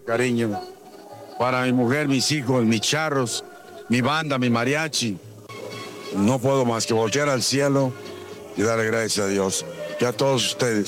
cariño. Para mi mujer, mis hijos, mis charros, mi banda, mi mariachi. No puedo más que voltear al cielo y darle gracias a Dios y a todos ustedes.